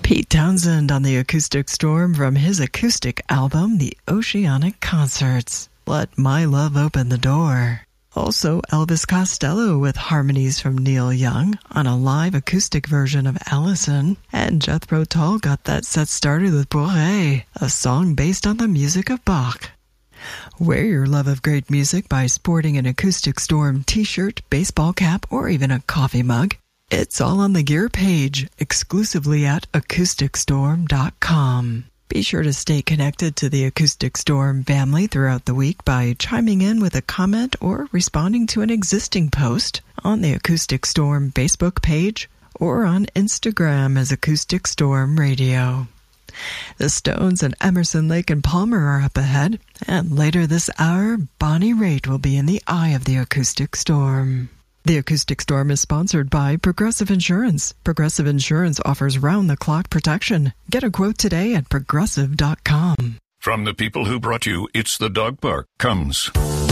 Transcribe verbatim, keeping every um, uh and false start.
Pete Townsend on the Acoustic Storm from his acoustic album, The Oceanic Concerts. Let My Love Open the Door. Also, Elvis Costello with harmonies from Neil Young on a live acoustic version of Allison. And Jethro Tull got that set started with Bourrée, a song based on the music of Bach. Wear your love of great music by sporting an Acoustic Storm t-shirt, baseball cap, or even a coffee mug. It's all on the gear page, exclusively at acoustic storm dot com. Be sure to stay connected to the Acoustic Storm family throughout the week by chiming in with a comment or responding to an existing post on the Acoustic Storm Facebook page or on Instagram as Acoustic Storm Radio. The Stones and Emerson, Lake and Palmer are up ahead, and later this hour, Bonnie Raitt will be in the eye of the Acoustic Storm. The Acoustic Storm is sponsored by Progressive Insurance. Progressive Insurance offers round-the-clock protection. Get a quote today at progressive dot com. From the people who brought you It's the Dog Park comes